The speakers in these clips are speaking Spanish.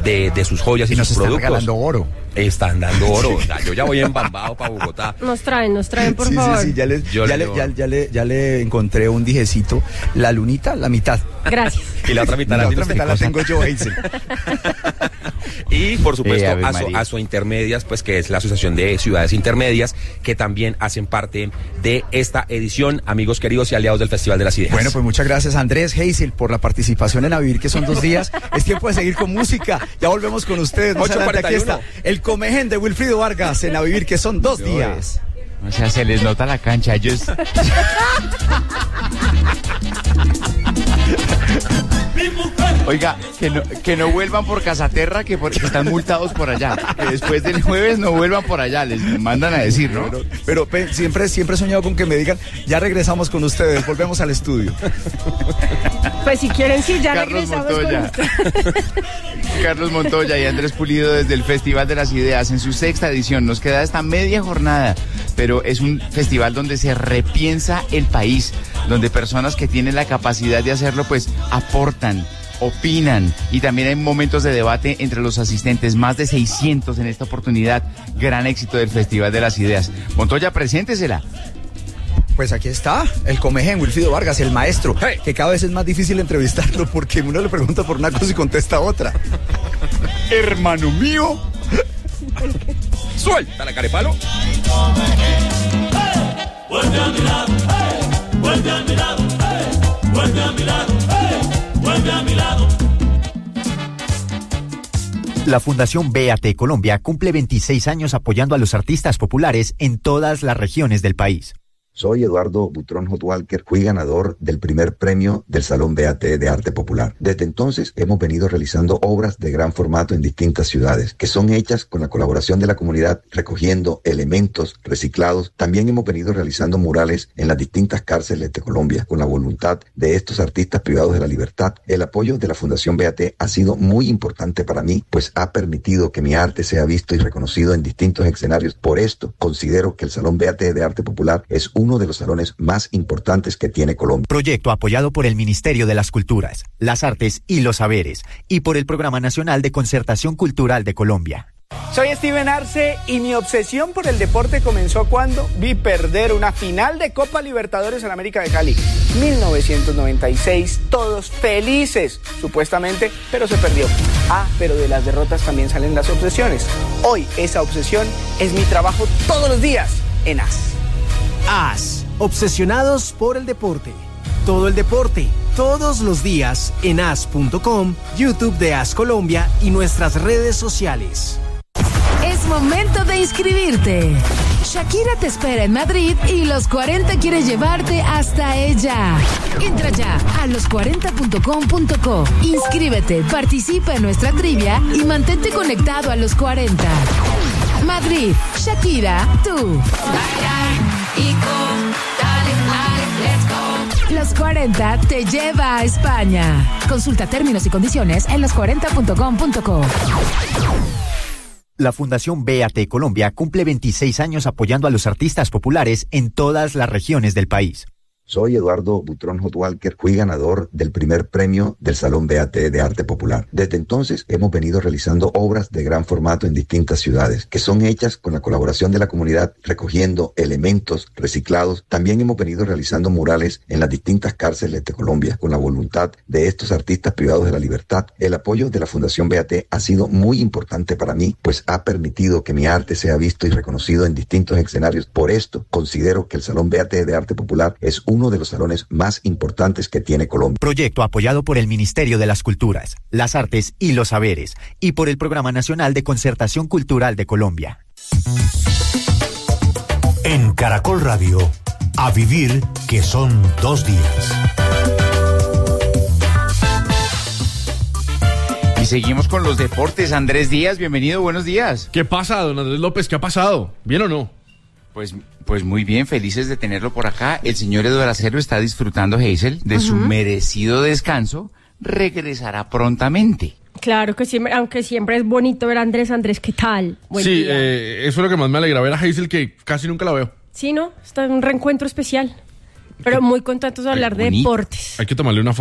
de sus joyas y sus nos productos. Están regalando oro. Están dando oro. O sea, yo ya voy embambado para Bogotá. Nos traen, por favor. Sí, ya le encontré un dijecito. La lunita, la mitad. Gracias. Y la otra mitad la tengo yo, Hazel. Y por supuesto ASO Intermedias, pues que es la Asociación de Ciudades Intermedias, que también hacen parte de esta edición, amigos queridos y aliados del Festival de las Ideas. Bueno, pues muchas gracias Andrés, Hazel, por la participación en A Vivir, que son 2 días. Es tiempo de seguir con música. Ya volvemos con ustedes. Más adelante, aquí está el Comején de Wilfrido Vargas en A Vivir, que son 2 días. O sea, se les nota la cancha, ellos... Oiga, que no vuelvan por Casaterra, que están multados por allá. Que después del jueves no vuelvan por allá, les mandan a decir, ¿no? Pero siempre he soñado con que me digan, ya regresamos con ustedes, volvemos al estudio. Pues si quieren, sí, ya Carlos regresamos Montoya. con ustedes. Carlos Montoya y Andrés Pulido desde el Festival de las Ideas en su 6ª edición. Nos queda esta media jornada, pero es un festival donde se repiensa el país, donde personas que tienen la capacidad de hacerlo, pues aportan, opinan, y también hay momentos de debate entre los asistentes, más de 600 en esta oportunidad. Gran éxito del Festival de las Ideas. Montoya, preséntesela. Pues aquí está, el Comején, Wilfrido Vargas, el maestro, que cada vez es más difícil entrevistarlo porque uno le pregunta por una cosa y contesta otra. Hermano mío. Suelta la carepalo. Vuelve a mi lado, vuelve a mi lado, vuelve a mi lado, vuelve a mi lado. La Fundación BAT Colombia cumple 26 años apoyando a los artistas populares en todas las regiones del país. Soy Eduardo Butrón Hotwalker, fui ganador del primer premio del Salón BAT de Arte Popular. Desde entonces hemos venido realizando obras de gran formato en distintas ciudades, que son hechas con la colaboración de la comunidad, recogiendo elementos reciclados. También hemos venido realizando murales en las distintas cárceles de Colombia, con la voluntad de estos artistas privados de la libertad. El apoyo de la Fundación BAT ha sido muy importante para mí, pues ha permitido que mi arte sea visto y reconocido en distintos escenarios. Por esto, considero que el Salón BAT de Arte Popular es uno de los salones más importantes que tiene Colombia. Proyecto apoyado por el Ministerio de las Culturas, las Artes y los Saberes y por el Programa Nacional de Concertación Cultural de Colombia. Soy Steven Arce y mi obsesión por el deporte comenzó cuando vi perder una final de Copa Libertadores en América de Cali. 1996, todos felices, supuestamente, pero se perdió. Pero de las derrotas también salen las obsesiones. Hoy esa obsesión es mi trabajo todos los días en AS. AS, obsesionados por el deporte. Todo el deporte, todos los días en as.com, YouTube de AS Colombia y nuestras redes sociales. Es momento de inscribirte. Shakira te espera en Madrid y Los 40 quiere llevarte hasta ella. Entra ya a los40.com.co. Inscríbete, participa en nuestra trivia y mantente conectado a Los 40. Madrid, Shakira, tú. Los 40 te lleva a España. Consulta términos y condiciones en los40.com.co. La Fundación BAT Colombia cumple 26 años apoyando a los artistas populares en todas las regiones del país. Soy Eduardo Butrón Hotwalker, fui ganador del primer premio del Salón BAT de Arte Popular. Desde entonces hemos venido realizando obras de gran formato en distintas ciudades, que son hechas con la colaboración de la comunidad, recogiendo elementos reciclados. También hemos venido realizando murales en las distintas cárceles de Colombia, con la voluntad de estos artistas privados de la libertad. El apoyo de la Fundación BAT ha sido muy importante para mí, pues ha permitido que mi arte sea visto y reconocido en distintos escenarios. Por esto, considero que el Salón BAT de Arte Popular es uno de los salones más importantes que tiene Colombia. Proyecto apoyado por el Ministerio de las Culturas, las Artes y los Saberes y por el Programa Nacional de Concertación Cultural de Colombia. En Caracol Radio, A Vivir, que son 2 días. Y seguimos con los deportes. Andrés Díaz, bienvenido, buenos días. ¿Qué pasa, don Andrés López? ¿Qué ha pasado? ¿Bien o no? Pues muy bien, felices de tenerlo por acá. El señor Eduardo Acero está disfrutando, Hazel, de su merecido descanso. Regresará prontamente. Claro que sí, aunque siempre es bonito ver a Andrés. Andrés, ¿qué tal? Buen día. Eso es lo que más me alegra, ver a Hazel, que casi nunca la veo. Sí, ¿no? Está en un reencuentro especial. Pero muy contentos de hablar de deportes. Hay que tomarle una foto.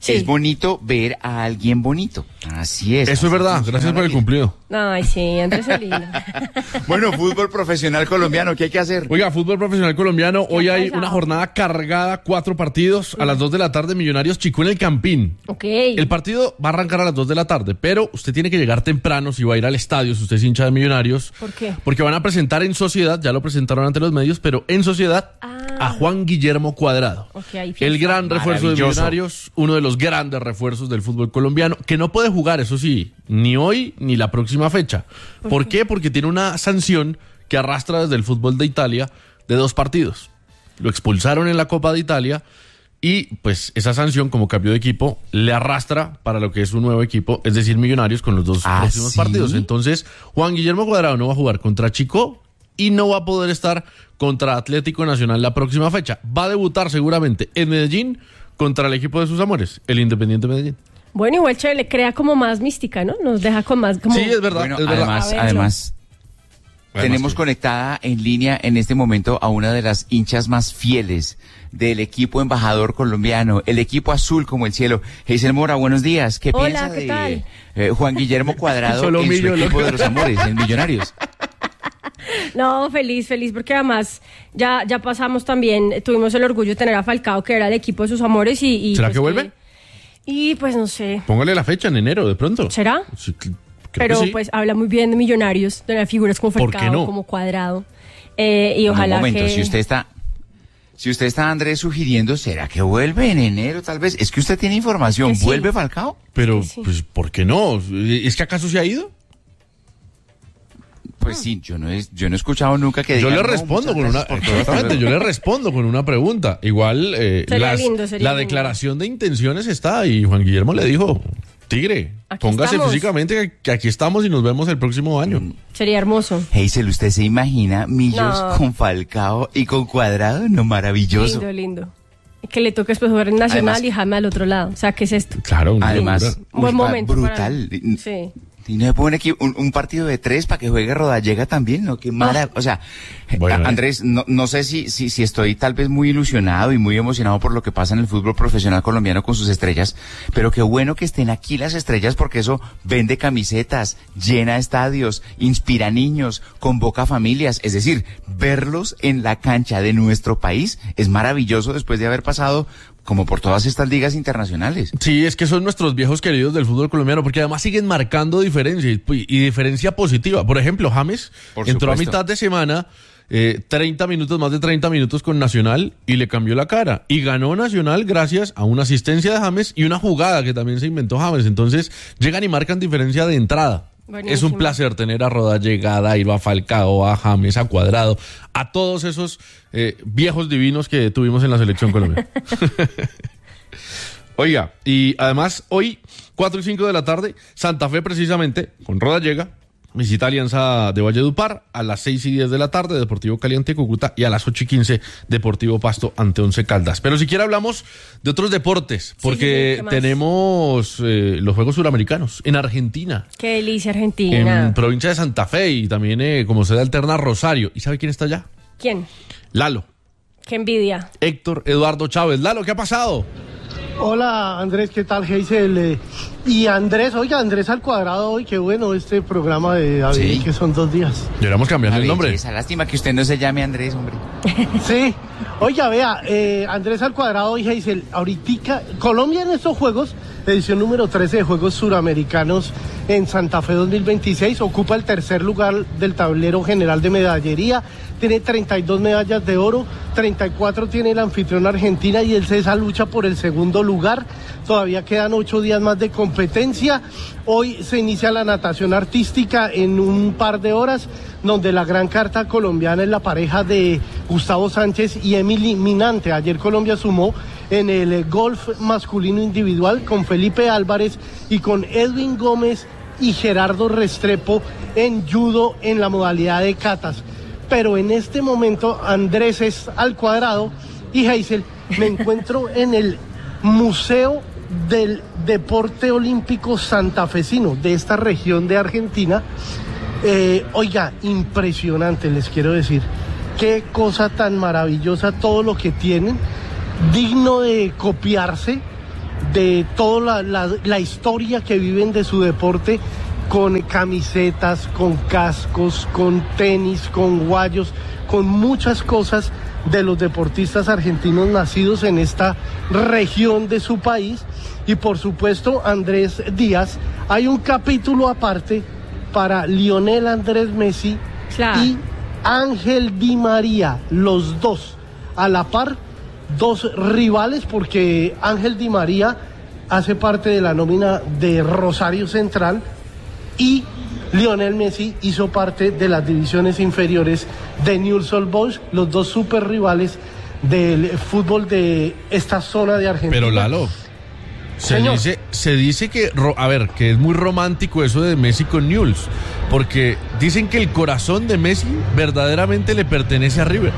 Sí. Es bonito ver a alguien bonito. Así es. Eso es verdad. Gracias por el cumplido. Ay, sí, Andrés es lindo. Bueno, fútbol profesional colombiano, ¿qué hay que hacer? Oiga, fútbol profesional colombiano, hoy hay pasado? una jornada cargada, 4 partidos, a las 2 de la tarde, Millonarios Chicó en el Campín. Ok. El partido va a arrancar a las 2 de la tarde, pero usted tiene que llegar temprano si va a ir al estadio, si usted es hincha de Millonarios. ¿Por qué? Porque van a presentar en sociedad, ya lo presentaron ante los medios, pero en sociedad a Juan Guillermo Cuadrado. Ok, ahí El gran refuerzo de Maravilloso. Millonarios, uno de los grandes refuerzos del fútbol colombiano, que no puede jugar, eso sí, ni hoy ni la próxima fecha. ¿Por qué? Porque tiene una sanción que arrastra desde el fútbol de Italia de 2 partidos. Lo expulsaron en la Copa de Italia y pues esa sanción como cambio de equipo le arrastra para lo que es un nuevo equipo, es decir, Millonarios con los 2 próximos ¿sí? partidos. Entonces, Juan Guillermo Cuadrado no va a jugar contra Chico y no va a poder estar contra Atlético Nacional la próxima fecha. Va a debutar seguramente en Medellín contra el equipo de sus amores, el Independiente Medellín. Bueno, igual che, le crea como más mística, ¿no? Nos deja con más como... Sí, es verdad, Bueno, es verdad. además, tenemos sí. conectada en línea en este momento a una de las hinchas más fieles del equipo embajador colombiano, el equipo azul como el cielo. Hazel Mora, buenos días. ¿Qué Hola, piensa ¿qué de tal? Juan Guillermo Cuadrado Solo en su Millo, equipo loco. de los amores, en Millonarios? No, feliz, porque además ya pasamos también, tuvimos el orgullo de tener a Falcao, que era el equipo de sus amores y ¿Será pues que vuelve? Y pues no sé, Póngale la fecha en enero, de pronto. ¿será? Sí, creo Pero que sí. pues habla muy bien de Millonarios, de las figuras como ¿Por Falcao, qué no? como Cuadrado. Y ojalá Un momento, que... si usted está, Andrés, sugiriendo, ¿será que vuelve en enero tal vez? Es que usted tiene información, Que sí. ¿vuelve Falcao? Pero, Sí. pues, ¿por qué no? ¿Es que acaso se ha ido? Pues sí, yo no he escuchado nunca que Yo digan, le "No, respondo muchas con una... gracias por todo, hasta Exactamente, luego". yo le respondo con una pregunta. Igual, Sería lindo, sería la lindo. declaración de intenciones está y Juan Guillermo le dijo, Tigre, Aquí póngase estamos. físicamente que aquí estamos y nos vemos el próximo año. Sería hermoso. Hazel, ¿usted se imagina Millos No. con Falcao y con Cuadrado? No, maravilloso. Lindo. Que le toque después jugar en Nacional Además- y Jaime al otro lado. O sea, ¿qué es esto? Claro, una Además, locura. Buen momento brutal. para- Sí. Y no se pone un partido de 3 para que juegue Rodallega también, ¿no? Qué mala, o sea, Bueno, Andrés, no sé si estoy tal vez muy ilusionado y muy emocionado por lo que pasa en el fútbol profesional colombiano con sus estrellas, pero qué bueno que estén aquí las estrellas porque eso vende camisetas, llena estadios, inspira niños, convoca familias, es decir, verlos en la cancha de nuestro país es maravilloso después de haber pasado como por todas estas ligas internacionales. Sí, es que son nuestros viejos queridos del fútbol colombiano, porque además siguen marcando diferencia y diferencia positiva. Por ejemplo, James Por entró a supuesto. mitad de semana, 30 minutos, más de 30 minutos con Nacional y le cambió la cara. Y ganó Nacional gracias a una asistencia de James y una jugada que también se inventó James. Entonces llegan y marcan diferencia de entrada. Buenísimo. Es un placer tener a Rodallega, a Dairo, a Falcao, a James, a Cuadrado, a todos esos viejos divinos que tuvimos en la selección colombiana. Oiga, y además hoy, 4 y 5 de la tarde, Santa Fe precisamente, con Rodallega, visita Alianza de Valledupar, a las 6 y 10 de la tarde, Deportivo Cali ante Cúcuta, y a las 8 y 15, Deportivo Pasto ante Once Caldas. Pero si quiere hablamos de otros deportes, porque ¿qué más? tenemos los Juegos Suramericanos en Argentina. Qué delicia Argentina. En provincia de Santa Fe y también como sede alterna Rosario. ¿Y sabe quién está allá? ¿Quién? Lalo, Qué envidia. Héctor Eduardo Chávez. Lalo, ¿qué ha pasado? Hola Andrés, ¿qué tal Hazel? Y Andrés, oiga, Andrés al cuadrado hoy, qué bueno este programa de David, Sí. que son 2 días. Deberíamos cambiarle el nombre. Esa lástima que usted no se llame Andrés, hombre. Sí, oiga, vea, Andrés al cuadrado y Hazel, ahorita, Colombia en estos Juegos, edición número 13 de Juegos Suramericanos en Santa Fe 2026, ocupa el tercer lugar del tablero general de medallería, tiene 32 medallas de oro, 34 tiene el anfitrión Argentina y el CESA lucha por el segundo lugar. Todavía quedan 8 días más de competencia. Hoy se inicia la natación artística en un par de horas, donde la gran carta colombiana es la pareja de Gustavo Sánchez y Emily Minante. Ayer Colombia sumó en el golf masculino individual con Felipe Álvarez y con Edwin Gómez y Gerardo Restrepo en judo en la modalidad de catas. Pero en este momento Andrés es al cuadrado y Hazel, me encuentro en el Museo del Deporte Olímpico Santafesino de esta región de Argentina. Oiga, impresionante, les quiero decir. Qué cosa tan maravillosa todo lo que tienen, digno de copiarse. de toda la historia que viven de su deporte, con camisetas, con cascos, con tenis, con guayos, con muchas cosas de los deportistas argentinos nacidos en esta región de su país. Y por supuesto, Andrés Díaz, hay un capítulo aparte para Lionel Andrés Messi y Ángel Di María, los dos a la par, dos rivales, porque Ángel Di María hace parte de la nómina de Rosario Central y Lionel Messi hizo parte de las divisiones inferiores de Newell's Old Boys, los dos super rivales del fútbol de esta zona de Argentina. Pero Lalo, se dice que, que es muy romántico eso de Messi con Newell's, porque dicen que el corazón de Messi verdaderamente le pertenece a River.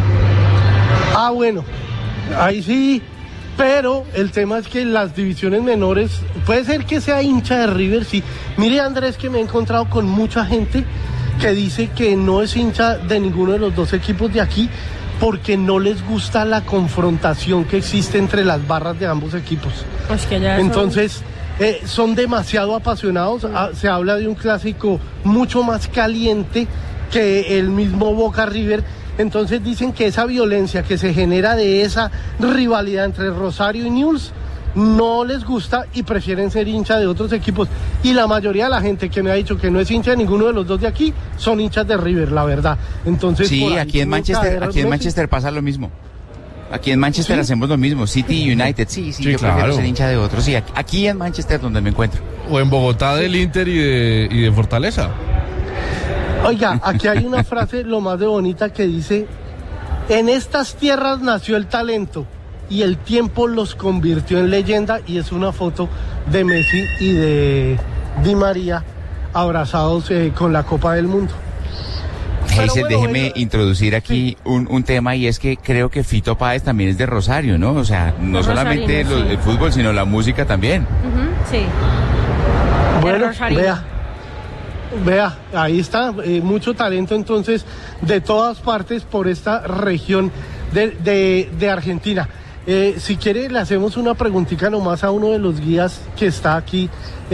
Ah, bueno, ahí sí, pero el tema es que las divisiones menores, puede ser que sea hincha de River, sí. Mire, Andrés, que me he encontrado con mucha gente que dice que no es hincha de ninguno de los dos equipos de aquí, porque no les gusta la confrontación que existe entre las barras de ambos equipos. Pues que ya entonces, son demasiado apasionados. Se habla de un clásico mucho más caliente que el mismo Boca River. Entonces dicen que esa violencia que se genera de esa rivalidad entre Rosario y Newell's no les gusta y prefieren ser hincha de otros equipos. Y la mayoría de la gente que me ha dicho que no es hincha de ninguno de los dos de aquí son hinchas de River, la verdad. Entonces, sí, aquí en Manchester pasa lo mismo. Aquí en Manchester hacemos lo mismo. City United, sí, yo prefiero ser hincha de otros. Sí, aquí en Manchester donde me encuentro. O en Bogotá del Inter y de Fortaleza. Oiga, aquí hay una frase lo más de bonita que dice: en estas tierras nació el talento y el tiempo los convirtió en leyenda. Y es una foto de Messi y de Di María abrazados con la Copa del Mundo. Hazel, déjeme introducir aquí un tema, y es que creo que Fito Páez también es de Rosario, ¿no? O sea, no solamente el fútbol, sino la música también. Sí. Bueno, vea, ahí está, mucho talento entonces de todas partes por esta región de Argentina. Si quiere, le hacemos una preguntita nomás a uno de los guías que está aquí.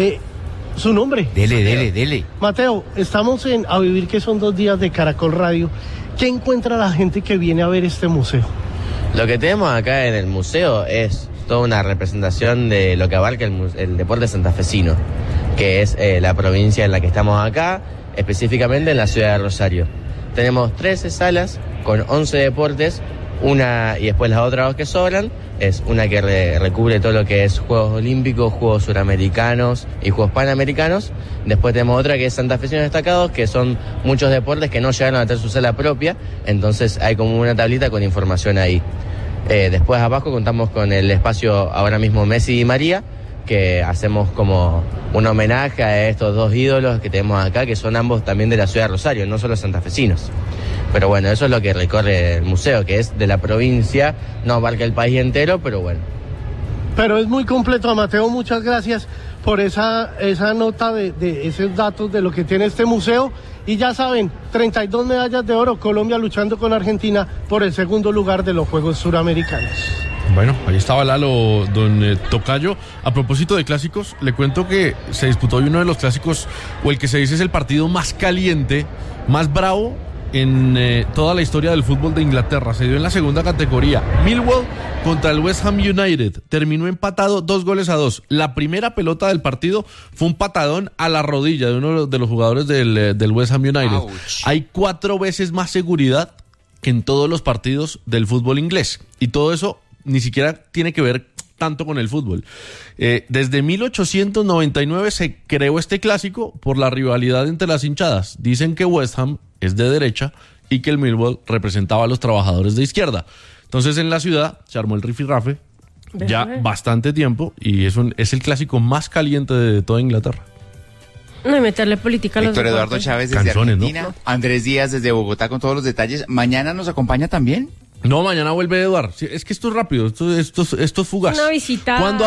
¿Su nombre? Dele. Mateo, estamos en A Vivir, que son 2 días de Caracol Radio. ¿Qué encuentra la gente que viene a ver este museo? Lo que tenemos acá en el museo es toda una representación de lo que abarca el deporte santafesino, que es la provincia en la que estamos acá, específicamente en la ciudad de Rosario. Tenemos 13 salas con 11 deportes, y después las otras 2 que sobran, es una que recubre todo lo que es Juegos Olímpicos, Juegos Suramericanos y Juegos Panamericanos. Después tenemos otra que es Santafesinos Destacados, que son muchos deportes que no llegaron a tener su sala propia, entonces hay como una tablita con información ahí. Después abajo contamos con el espacio ahora mismo Messi y Di María, que hacemos como un homenaje a estos 2 ídolos que tenemos acá, que son ambos también de la ciudad de Rosario, no solo santafesinos. Pero bueno, eso es lo que recorre el museo, que es de la provincia, no abarca el país entero, pero bueno. Pero es muy completo, Mateo, muchas gracias por esa nota de esos datos de lo que tiene este museo. Y ya saben, 32 medallas de oro, Colombia luchando con Argentina por el 2º lugar de los Juegos Suramericanos. Bueno, ahí estaba Lalo, don Tocayo. A propósito de clásicos, le cuento que se disputó hoy uno de los clásicos, o el que se dice es el partido más caliente, más bravo en toda la historia del fútbol de Inglaterra. Se dio en la segunda categoría. Millwall contra el West Ham United. Terminó empatado 2-2. La primera pelota del partido fue un patadón a la rodilla de uno de los jugadores del West Ham United. Ouch. Hay 4 veces más seguridad que en todos los partidos del fútbol inglés. Y todo eso ni siquiera tiene que ver tanto con el fútbol. Desde 1899 se creó este clásico por la rivalidad entre las hinchadas. Dicen que West Ham es de derecha y que el Millwall representaba a los trabajadores de izquierda. Entonces en la ciudad se armó el rifirrafe ya bastante tiempo, y es el clásico más caliente de toda Inglaterra. No, y meterle política a los Héctor Eduardo Chávez desde Argentina, ¿no? Andrés Díaz desde Bogotá con todos los detalles. ¿Mañana nos acompaña también? No, mañana vuelve Eduardo. Sí, es que esto es rápido, esto es fugaz. Una visita. ¿Cuándo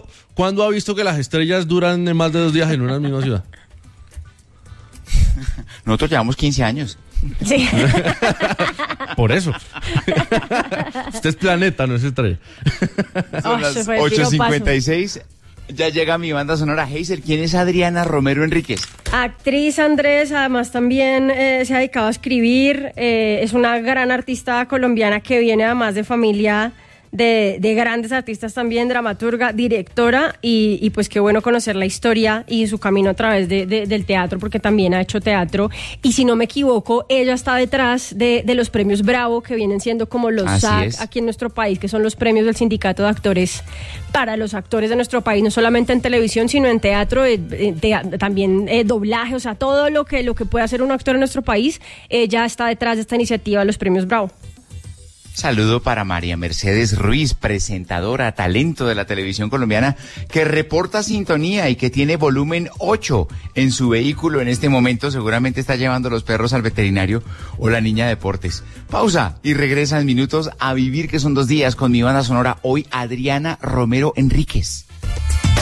ha visto que las estrellas duran más de 2 días en una misma ciudad? Nosotros llevamos 15 años. Sí. Por eso. Usted es planeta, no es estrella. Son las 8:56. Ya llega mi banda sonora. Hazel, ¿quién es Adriana Romero Enríquez? Actriz, Andrés, además también se ha dedicado a escribir, es una gran artista colombiana que viene además de familia de grandes artistas también, dramaturga, directora, y pues qué bueno conocer la historia y su camino a través del teatro, porque también ha hecho teatro, y si no me equivoco, ella está detrás de los premios Bravo, que vienen siendo como los SAG aquí en nuestro país, que son los premios del Sindicato de Actores para los actores de nuestro país, no solamente en televisión, sino en teatro, también doblaje, o sea, todo lo que puede hacer un actor en nuestro país, ella está detrás de esta iniciativa de los premios Bravo. Saludo para María Mercedes Ruiz, presentadora, talento de la televisión colombiana, que reporta sintonía y que tiene volumen 8 en su vehículo en este momento. Seguramente está llevando los perros al veterinario o la niña de deportes. Pausa y regresa en minutos a Vivir, que son 2 días, con mi banda sonora hoy, Adriana Romero Enríquez.